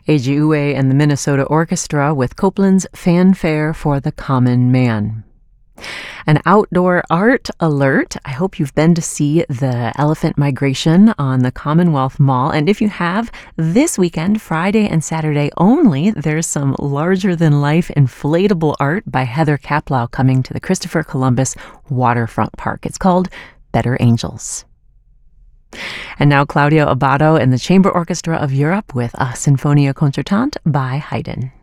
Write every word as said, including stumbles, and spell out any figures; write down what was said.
Eiji Ue and the Minnesota Orchestra with Copland's Fanfare for the Common Man. An outdoor art alert. I hope you've been to see the elephant migration on the Commonwealth Mall. And if you have, this weekend, Friday and Saturday only, there's some larger-than-life inflatable art by Heather Kaplow coming to the Christopher Columbus Waterfront Park. It's called Better Angels. And now Claudio Abbado and the Chamber Orchestra of Europe with a Sinfonia Concertante by Haydn.